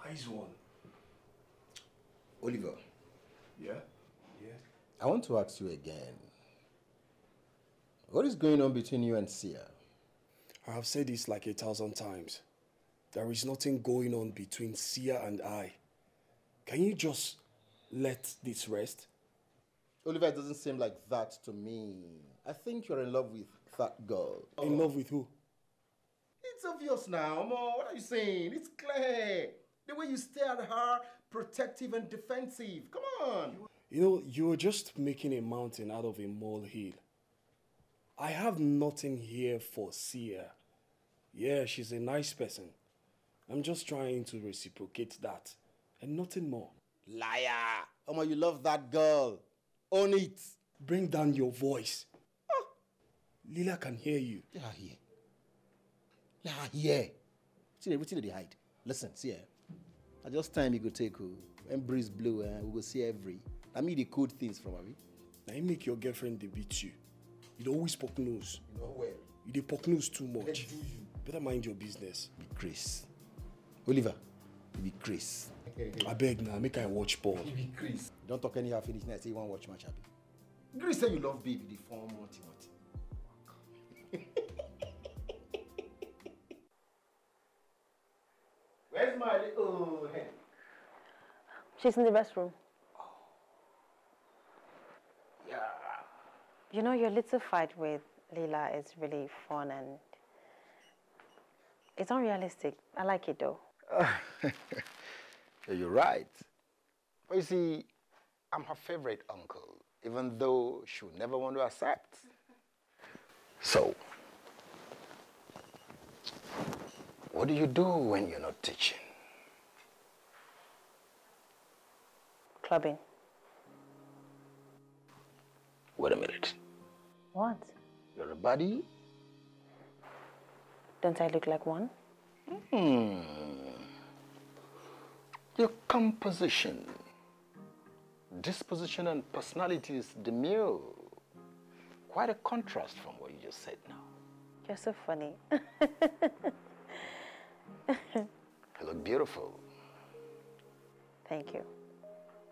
Nice one. Oliver. Yeah? Yeah. I want to ask you again. What is going on between you and Sia? I have said this like 1,000 times. There is nothing going on between Sia and I. Can you just let this rest? Oliver, it doesn't seem like that to me. I think you're in love with that girl. In love with who? It's obvious now, Mo. What are you saying? It's clear. The way you stare at her, protective and defensive. Come on. You know, you're just making a mountain out of a molehill. I have nothing here for Sia. Yeah, she's a nice person. I'm just trying to reciprocate that. And nothing more. Liar. Omo, you love that girl. Own it. Bring down your voice. Oh, Lila can hear you. Yeah, here. Yeah, here. What did they hide? Listen, see here. At just time you go take when breeze blow, we go see every. I mean the code things from Abi. Now you make your girlfriend they beat you. You don't always poke nose. You know where? You dey poke nose too much. Do you? Better mind your business. Be Chris. Oliver, you be Chris. I beg now, make I watch ball. You be Chris. Don't talk anyhow finish now, say you want watch match, Abi. Chris say you love baby, the form what. Where's my little hen? She's in the restroom. Yeah. You know, your little fight with Leila is really fun and it's unrealistic. I like it though. You're right. But you see, I'm her favorite uncle, even though she would never want to accept. So, what do you do when you're not teaching? Clubbing. Wait a minute. What? You're a baddie? Don't I look like one? Your composition, disposition and personality is demure. Quite a contrast from what you just said now. You're so funny. You look beautiful. Thank you.